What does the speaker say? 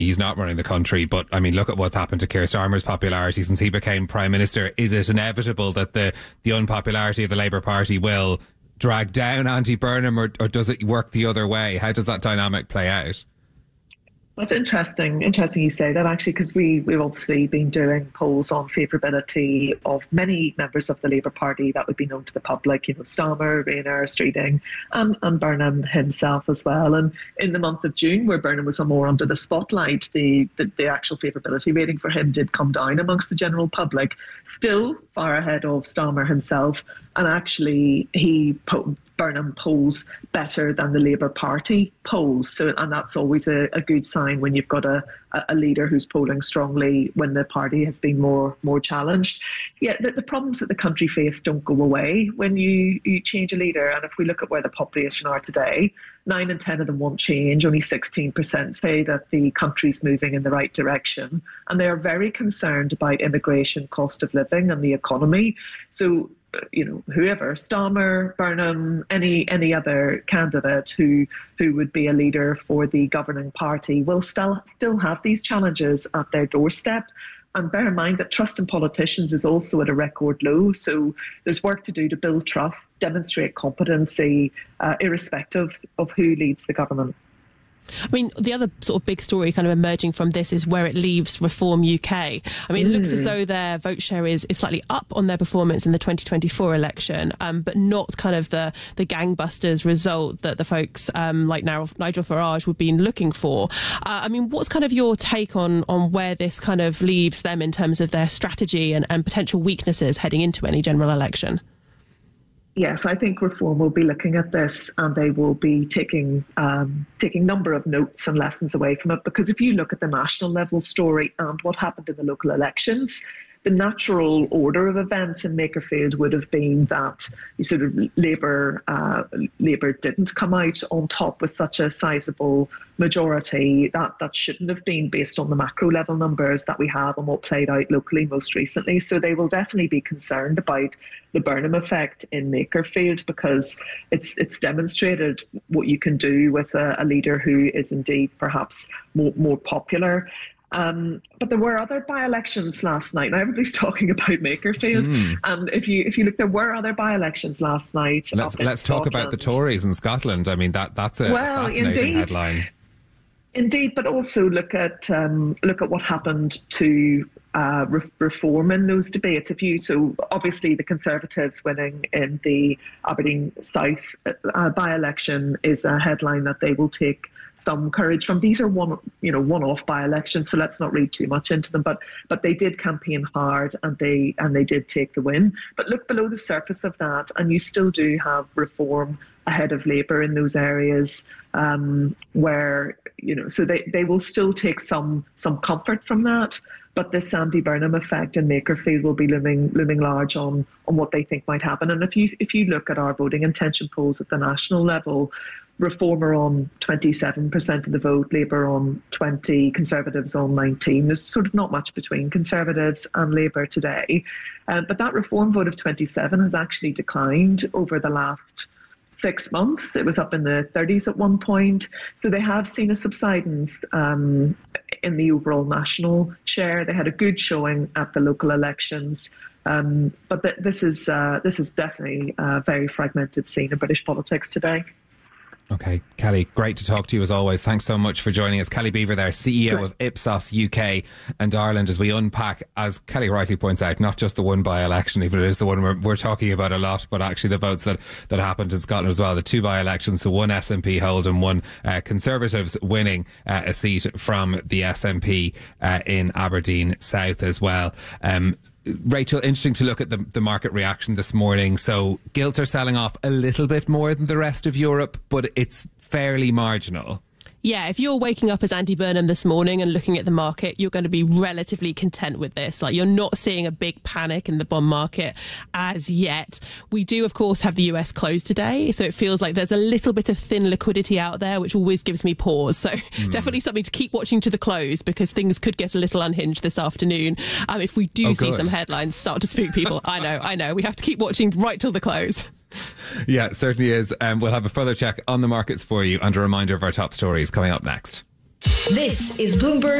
he's not running the country. But I mean, look at what's happened to Keir Starmer's popularity since he became Prime Minister. Is it inevitable that the unpopularity of the Labour Party will drag down Andy Burnham, or does it work the other way? How does that dynamic play out? Well, it's interesting you say that, actually, because we've obviously been doing polls on favourability of many members of the Labour Party that would be known to the public, Starmer, Rayner, Streeting, and Burnham himself as well. And in the month of June, where Burnham was more under the spotlight, the actual favourability rating for him did come down amongst the general public, still far ahead of Starmer himself. And actually, Burnham polls better than the Labour Party polls. So, and that's always a good sign when you've got a leader who's polling strongly when the party has been more challenged. Yeah, the problems that the country faced don't go away when you change a leader. And if we look at where the population are today, 9 in 10 of them want change. Only 16% say that the country's moving in the right direction. And they are very concerned about immigration, cost of living and the economy. So, whoever, Starmer, Burnham, any other candidate who would be a leader for the governing party will still have these challenges at their doorstep. And bear in mind that trust in politicians is also at a record low. So there's work to do to build trust, demonstrate competency, irrespective of who leads the government. I mean, the other sort of big story kind of emerging from this is where it leaves Reform UK. I mean, it looks as though their vote share is slightly up on their performance in the 2024 election, but not kind of the gangbusters result that the folks like Nigel Farage would be looking for. I mean, what's kind of your take on where this kind of leaves them in terms of their strategy and potential weaknesses heading into any general election? Yes, I think Reform will be looking at this, and they will be taking number of notes and lessons away from it. Because if you look at the national level story and what happened in the local elections, the natural order of events in Makerfield would have been that sort of Labour didn't come out on top with such a sizable majority. That shouldn't have been based on the macro level numbers that we have and what played out locally most recently. So they will definitely be concerned about the Burnham effect in Makerfield, because it's demonstrated what you can do with a leader who is indeed perhaps more popular. But there were other by-elections last night. Now everybody's talking about Makerfield, and if you look, there were other by-elections last night. Let's talk about the Tories in Scotland. I mean, that's a fascinating headline. Indeed, but also look at what happened to Reform in those debates. So obviously the Conservatives winning in the Aberdeen South by-election is a headline that they will take some courage from. These are one-off by-elections, so let's not read too much into them. But they did campaign hard, and they did take the win. But look below the surface of that, and you still do have Reform ahead of Labour in those areas where so they will still take some comfort from that. But this Andy Burnham effect in Makerfield will be looming large on what they think might happen. And if you look at our voting intention polls at the national level, Reform are on 27% of the vote, Labour on 20%, Conservatives on 19%. There's sort of not much between Conservatives and Labour today. But that Reform vote of 27% has actually declined over the last 6 months. It was up in the 30s at one point. So they have seen a subsidence in the overall national share. They had a good showing at the local elections. But this is definitely a very fragmented scene in British politics today. Okay, Kelly, great to talk to you as always. Thanks so much for joining us. Kelly Beaver there, CEO of Ipsos UK and Ireland, as we unpack, as Kelly rightly points out, not just the one by-election, even it is the one we're talking about a lot, but actually the votes that happened in Scotland as well. The two by-elections, so one SNP hold and one Conservatives winning a seat from the SNP in Aberdeen South as well. Rachel, interesting to look at the market reaction this morning. So gilts are selling off a little bit more than the rest of Europe, but it's fairly marginal. Yeah, if you're waking up as Andy Burnham this morning and looking at the market, you're going to be relatively content with this. Like, you're not seeing a big panic in the bond market as yet. We do, of course, have the US close today, so it feels like there's a little bit of thin liquidity out there, which always gives me pause. So definitely something to keep watching to the close, because things could get a little unhinged this afternoon. If we do see some headlines start to spook people. I know. We have to keep watching right till the close. Yeah, it certainly is. We'll have a further check on the markets for you and a reminder of our top stories coming up next. This is Bloomberg